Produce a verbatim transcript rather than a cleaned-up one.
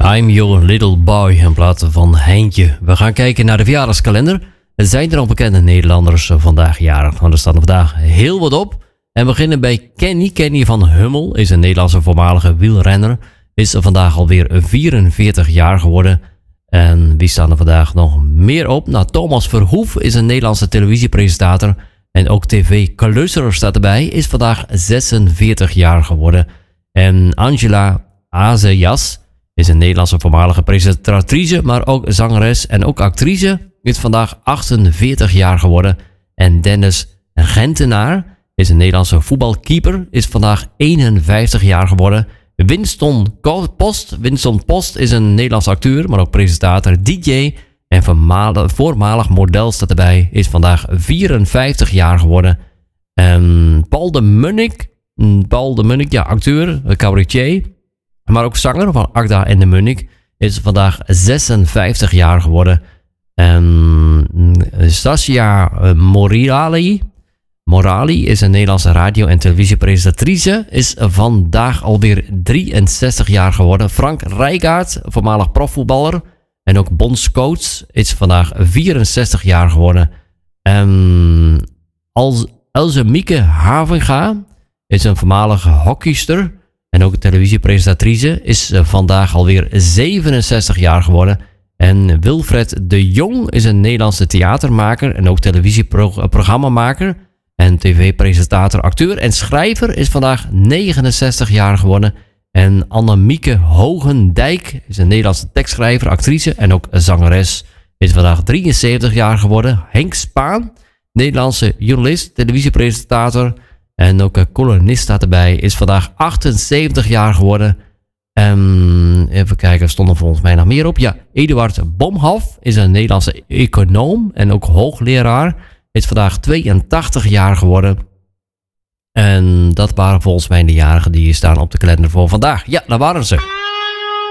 I'm Your Little Boy in plaats van Heintje. We gaan kijken naar de verjaardagskalender. Er zijn er al bekende Nederlanders vandaag jarig, want er staan vandaag heel wat op. En we beginnen bij Kenny. Kenny van Hummel is een Nederlandse voormalige wielrenner. Is vandaag alweer vierenveertig jaar geworden. En wie staan er vandaag nog meer op? Nou, Thomas Verhoef is een Nederlandse televisiepresentator. En ook tv-klusser staat erbij. Is vandaag zesenveertig jaar geworden. En Angela Azejas is een Nederlandse voormalige presentatrice, maar ook zangeres en ook actrice. Is vandaag achtenveertig jaar geworden. En Dennis Gentenaar is een Nederlandse voetbalkeeper. Is vandaag eenenvijftig jaar geworden. Winston Post. Winston Post is een Nederlandse acteur, maar ook presentator, D J en voormalig model staat erbij. Is vandaag vierenvijftig jaar geworden. En Paul de Munnik. Paul de Munnik, ja, acteur, cabaretier, maar ook zanger van Agda en de Munnik. Is vandaag zesenvijftig jaar geworden. En Stasia Morali. Morali is een Nederlandse radio- en televisiepresentatrice. Is vandaag alweer drieënzestig jaar geworden. Frank Rijkaard, voormalig profvoetballer en ook bondscoach, is vandaag vierenzestig jaar geworden. En Elze Mieke Havinga is een voormalige hockeyster en ook televisiepresentatrice. Is vandaag alweer zevenenzestig jaar geworden. En Wilfred de Jong is een Nederlandse theatermaker en ook televisieprogrammamaker. En tv-presentator, acteur en schrijver is vandaag negenenzestig jaar geworden. En Annemieke Hogendijk is een Nederlandse tekstschrijver, actrice en ook zangeres. Is vandaag drieënzeventig jaar geworden. Henk Spaan, Nederlandse journalist, televisiepresentator en ook columnist staat erbij. Is vandaag achtenzeventig jaar geworden. En even kijken, er stond er volgens mij nog meer op. Ja, Eduard Bomhoff is een Nederlandse econoom en ook hoogleraar. Is vandaag tweeëntachtig jaar geworden. En dat waren volgens mij de jarigen die staan op de kalender voor vandaag. Ja, daar waren ze.